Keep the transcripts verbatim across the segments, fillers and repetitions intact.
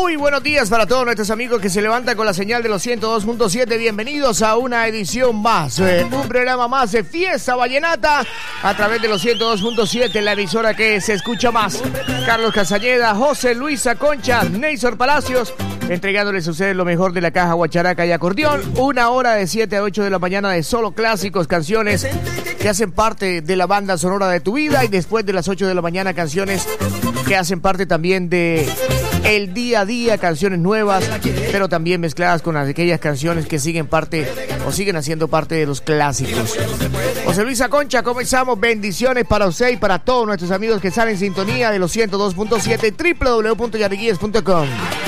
Muy buenos días para todos nuestros amigos que se levantan con la señal de los ciento dos punto siete. Bienvenidos a una edición más, eh, un programa más de Fiesta Vallenata a través de los ciento dos punto siete, la emisora que se escucha más. Carlos Castañeda, José Luis Aconcha, Neisor Palacios, entregándoles a ustedes lo mejor de la caja, guacharaca y acordeón. Una hora de siete a ocho de la mañana de solo clásicos, canciones que hacen parte de la banda sonora de tu vida, y después de las ocho de la mañana canciones que hacen parte también de el día a día, canciones nuevas, pero también mezcladas con aquellas canciones que siguen parte o siguen haciendo parte de los clásicos. José Luis Aconcha, comenzamos. Bendiciones para usted y para todos nuestros amigos que están en sintonía de los ciento dos punto siete, doble u doble u doble u punto yariguíes punto com.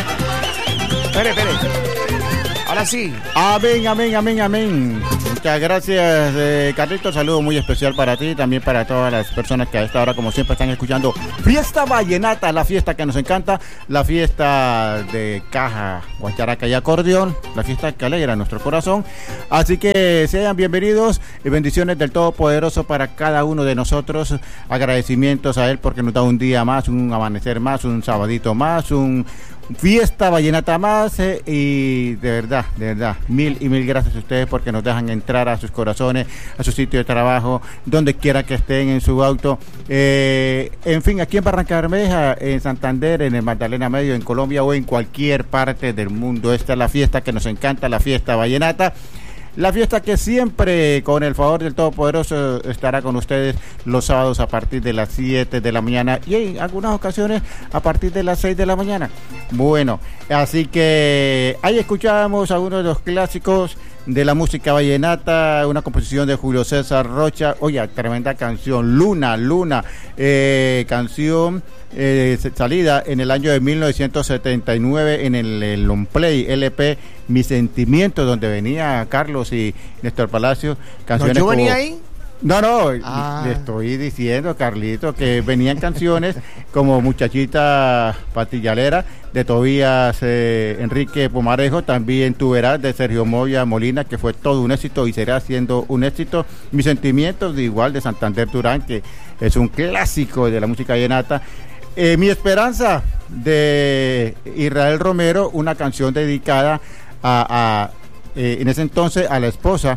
Espere, espere. Ahora sí. Amén, amén, amén, amén. Muchas gracias, eh, Carlitos. Saludo muy especial para ti y también para todas las personas que a esta hora, como siempre, están escuchando Fiesta Vallenata, la fiesta que nos encanta, la fiesta de caja, guacharaca y acordeón, la fiesta que alegra nuestro corazón. Así que sean bienvenidos y bendiciones del Todopoderoso para cada uno de nosotros. Agradecimientos a Él porque nos da un día más, un amanecer más, un sabadito más, un Fiesta Vallenata más, eh, y de verdad, de verdad, mil y mil gracias a ustedes porque nos dejan entrar a sus corazones, a su sitio de trabajo, donde quiera que estén, en su auto, eh, en fin, aquí en Barranca Bermeja, en Santander, en el Magdalena Medio, en Colombia o en cualquier parte del mundo. Esta es la fiesta que nos encanta, la Fiesta Vallenata. La fiesta que siempre, con el favor del Todopoderoso, estará con ustedes los sábados a partir de las siete de la mañana y en algunas ocasiones a partir de las seis de la mañana. Bueno, así que ahí escuchábamos a uno de los clásicos de la música vallenata, una composición de Julio César Rocha. Oye, tremenda canción, Luna, Luna, eh, canción eh, salida en el año de mil novecientos setenta y nueve en el, el long play L P Mi Sentimiento, donde venía Carlos y Néstor Palacios. Canciones ¿No, yo venía como... ahí? No, no, ah. le estoy diciendo, Carlito, que venían canciones como Muchachita Patillalera de Tobías eh, Enrique Pomarejo, también Tú Verás de Sergio Moya Molina, que fue todo un éxito y será siendo un éxito. Mis Sentimientos, de igual, de Santander Durán, que es un clásico de la música vallenata. Eh, Mi Esperanza de Israel Romero, una canción dedicada a, a eh, en ese entonces a la esposa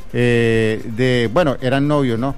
Eh, de, bueno, eran novios, ¿no?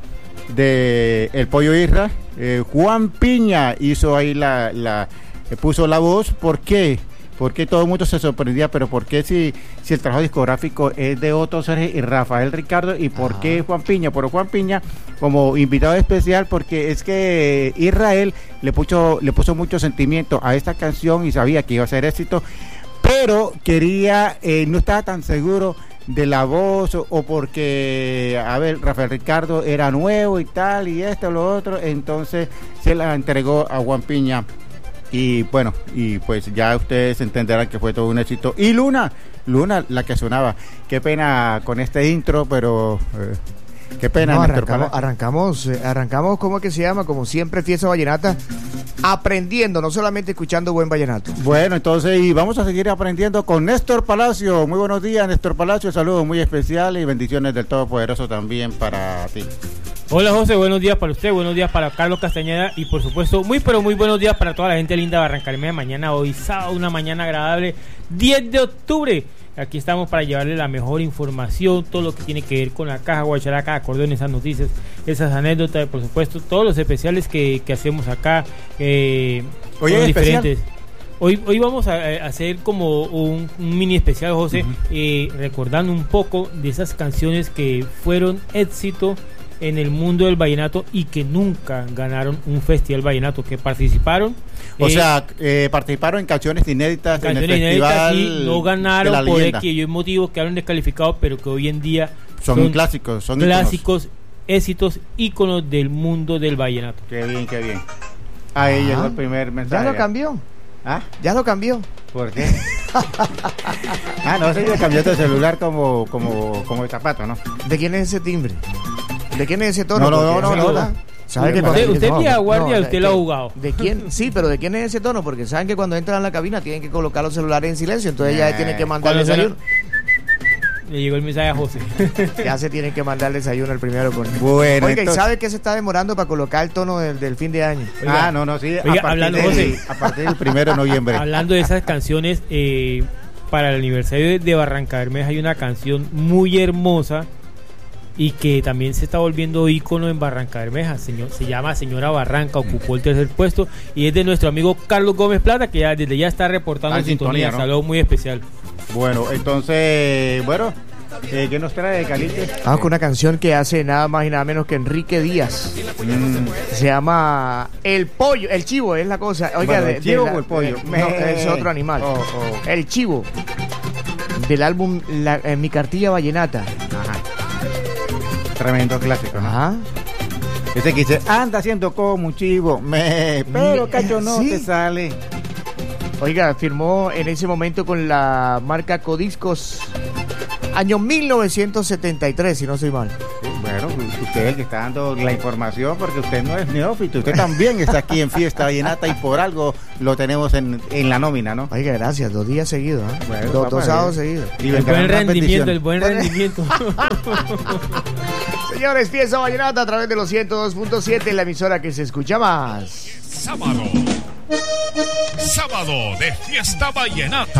De El Pollo Isra. eh, Juan Piña hizo ahí la, la eh, puso la voz. ¿Por qué? Porque todo el mundo se sorprendía, pero ¿por qué si, si el trabajo discográfico es de Otto Sergio y Rafael Ricardo? ¿Y por Ajá. qué Juan Piña? Pero Juan Piña como invitado especial, porque es que Israel le puso, le puso mucho sentimiento a esta canción y sabía que iba a ser éxito, pero quería, eh, no estaba tan seguro de la voz, o, o porque, a ver, Rafael Ricardo era nuevo y tal, y esto, lo otro, entonces se la entregó a Juan Piña, y bueno, y pues ya ustedes entenderán que fue todo un éxito. Y Luna, Luna, la que sonaba, qué pena con este intro, pero... Eh, Qué pena, no, arrancamos, arrancamos, eh, arrancamos, ¿cómo es que se llama? Como siempre, Fiesta Vallenata, aprendiendo, no solamente escuchando buen vallenato. Bueno, entonces, y vamos a seguir aprendiendo con Néstor Palacio. Muy buenos días, Néstor Palacio, saludos muy especiales y bendiciones del Todopoderoso también para ti. Hola, José, buenos días para usted, buenos días para Carlos Castañeda y por supuesto, muy pero muy buenos días para toda la gente linda de Barranca Bermeja. Mañana, hoy sábado, una mañana agradable, diez de octubre. Aquí estamos para llevarle la mejor información, todo lo que tiene que ver con la caja, guacharaca, acordeón, esas noticias, esas anécdotas, por supuesto, todos los especiales que, que hacemos acá, eh, Oye, son especial. diferentes. Hoy, hoy vamos a, a hacer como un, un mini especial, José, uh-huh. eh, recordando un poco de esas canciones que fueron éxito en el mundo del vallenato y que nunca ganaron un festival vallenato, que participaron. O eh, sea, eh, participaron en canciones inéditas canciones en el inéditas festival y no ganaron de la por leyenda. X y motivos, quedaron descalificados, pero que hoy en día son, son clásicos, son clásicos, íconos. éxitos, íconos del mundo del vallenato. Qué bien, qué bien. Ahí llegó el primer mensaje. ¿Ya lo cambió? ¿Ah? ¿Ya lo cambió? ¿Por qué? ah, no, se cambió de celular como, como, como de zapato, ¿no? ¿De quién es ese timbre? ¿De quién es ese tono? No, no, no, no, no. ¿Sabe que usted usted no, vía guardia, no, usted lo ha jugado. ¿De quién? Sí, pero ¿de quién es ese tono? Porque saben que cuando entran a la cabina tienen que colocar los celulares en silencio, entonces ella tiene que mandarle salir. Le llegó el mensaje a José. Ya se tienen que mandar el desayuno el primero con. Bueno, Oiga, entonces... ¿y sabe qué se está demorando para colocar el tono del, del fin de año? Oiga, ah, no, no, sí. oiga, a, partir hablando, del, José. a partir del primero de noviembre. Hablando de esas canciones, eh, para el aniversario de, de Barranca Bermeja hay una canción muy hermosa y que también se está volviendo ícono en Barranca Bermeja. Señor, se llama Señora Barranca, ocupó el tercer puesto y es de nuestro amigo Carlos Gómez Plata, que ya, desde ya está reportando en sintonía. sintonía, ¿no? Saludo muy especial. Bueno, entonces, bueno, eh, ¿qué nos trae Calite? Vamos con una canción que hace nada más y nada menos que Enrique Díaz. Mm. Se llama El Pollo, el Chivo es la cosa. Oiga, Bueno, de, ¿el chivo de la- o el pollo? de- no, es otro animal. Oh, oh. El Chivo, del álbum la, eh, Mi Cartilla Vallenata. Ajá. Tremendo clásico, ¿no? Ajá. Ese que dice, anda haciendo como un chivo, me, pero cacho no Sí. te sale. Oiga, firmó en ese momento con la marca Codiscos, año mil novecientos setenta y tres, si no soy mal. Bueno, usted es el que está dando la información porque usted no es neófito, usted también está aquí en Fiesta Vallenata y por algo lo tenemos en, en la nómina, ¿no? Oiga, gracias, dos días seguidos, ¿eh? Bueno, dos, papá, dos sábados eh. seguidos. Y El vendrán buen más rendimiento, el bendiciones. buen Bueno. rendimiento. Señores, Fiesta Vallenata a través de los ciento dos punto siete, la emisora que se escucha más. Sábado. Sábado de Fiesta Vallenata.